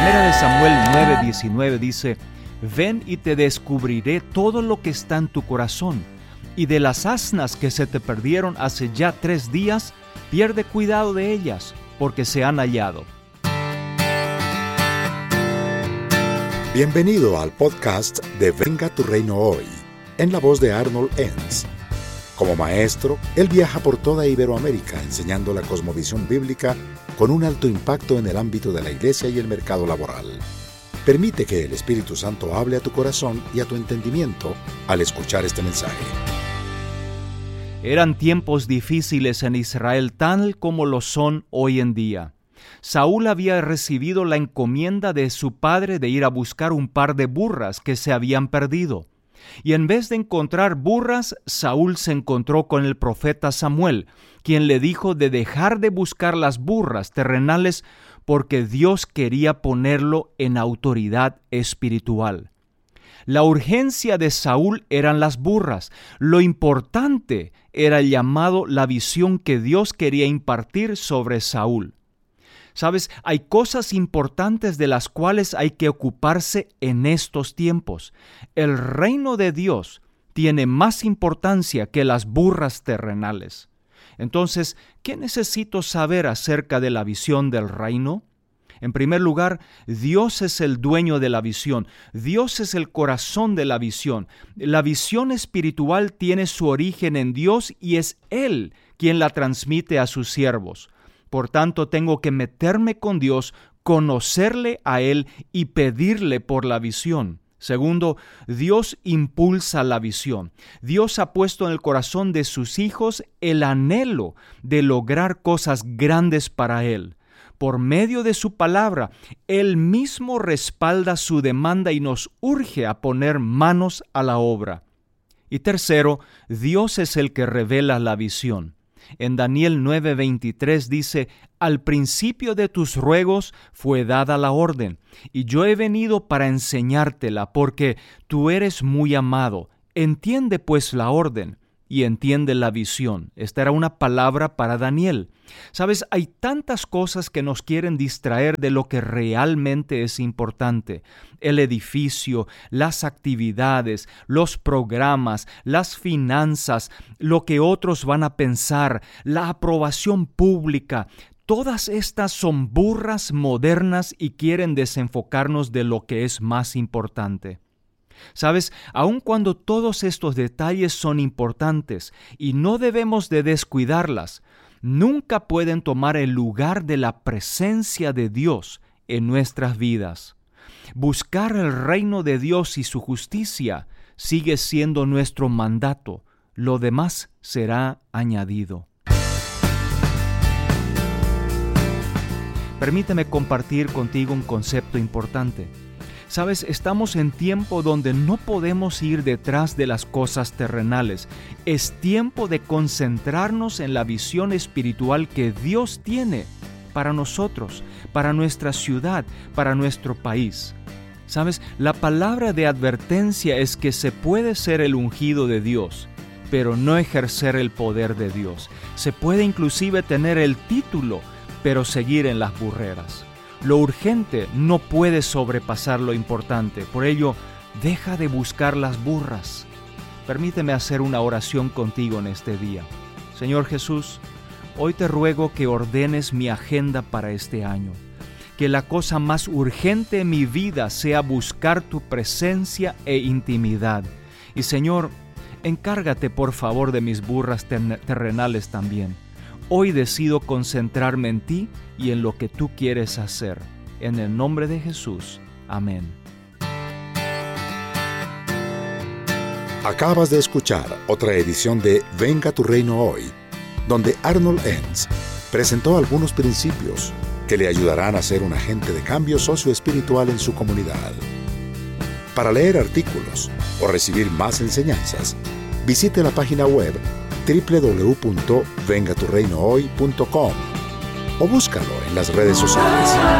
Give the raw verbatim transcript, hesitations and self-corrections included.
Primera de Samuel nueve diecinueve dice: Ven y te descubriré todo lo que está en tu corazón, y de las asnas que se te perdieron hace ya tres días, pierde cuidado de ellas, porque se han hallado. Bienvenido al podcast de Venga tu Reino Hoy, en la voz de Arnold Enns. Como maestro, él viaja por toda Iberoamérica enseñando la cosmovisión bíblica con un alto impacto en el ámbito de la iglesia y el mercado laboral. Permite que el Espíritu Santo hable a tu corazón y a tu entendimiento al escuchar este mensaje. Eran tiempos difíciles en Israel, tal como lo son hoy en día. Saúl había recibido la encomienda de su padre de ir a buscar un par de burras que se habían perdido. Y en vez de encontrar burras, Saúl se encontró con el profeta Samuel, quien le dijo de dejar de buscar las burras terrenales porque Dios quería ponerlo en autoridad espiritual. La urgencia de Saúl eran las burras. Lo importante era el llamado, la visión que Dios quería impartir sobre Saúl. Sabes, hay cosas importantes de las cuales hay que ocuparse en estos tiempos. El reino de Dios tiene más importancia que las burras terrenales. Entonces, ¿qué necesito saber acerca de la visión del reino? En primer lugar, Dios es el dueño de la visión. Dios es el corazón de la visión. La visión espiritual tiene su origen en Dios y es Él quien la transmite a sus siervos. Por tanto, tengo que meterme con Dios, conocerle a Él y pedirle por la visión. Segundo, Dios impulsa la visión. Dios ha puesto en el corazón de sus hijos el anhelo de lograr cosas grandes para Él. Por medio de su palabra, Él mismo respalda su demanda y nos urge a poner manos a la obra. Y tercero, Dios es el que revela la visión. En Daniel nueve veintitrés dice: Al principio de tus ruegos fue dada la orden, y yo he venido para enseñártela, porque tú eres muy amado. Entiende pues la orden, y entiende la visión. Esta era una palabra para Daniel. Sabes, hay tantas cosas que nos quieren distraer de lo que realmente es importante. El edificio, las actividades, los programas, las finanzas, lo que otros van a pensar, la aprobación pública. Todas estas son burras modernas y quieren desenfocarnos de lo que es más importante. Sabes, aun cuando todos estos detalles son importantes y no debemos de descuidarlas, nunca pueden tomar el lugar de la presencia de Dios en nuestras vidas. Buscar el reino de Dios y su justicia sigue siendo nuestro mandato. Lo demás será añadido. Permíteme compartir contigo un concepto importante. Sabes, estamos en tiempo donde no podemos ir detrás de las cosas terrenales. Es tiempo de concentrarnos en la visión espiritual que Dios tiene para nosotros, para nuestra ciudad, para nuestro país. Sabes, la palabra de advertencia es que se puede ser el ungido de Dios, pero no ejercer el poder de Dios. Se puede inclusive tener el título, pero seguir en las burreras. Lo urgente no puede sobrepasar lo importante. Por ello, deja de buscar las burras. Permíteme hacer una oración contigo en este día. Señor Jesús, hoy te ruego que ordenes mi agenda para este año. Que la cosa más urgente en mi vida sea buscar tu presencia e intimidad. Y Señor, encárgate por favor de mis burras terrenales también. Hoy decido concentrarme en ti y en lo que tú quieres hacer. En el nombre de Jesús. Amén. Acabas de escuchar otra edición de Venga tu Reino Hoy, donde Arnold Enns presentó algunos principios que le ayudarán a ser un agente de cambio socioespiritual en su comunidad. Para leer artículos o recibir más enseñanzas, visite la página web doble u doble u doble u punto venga tu reino hoy punto com o búscalo en las redes sociales.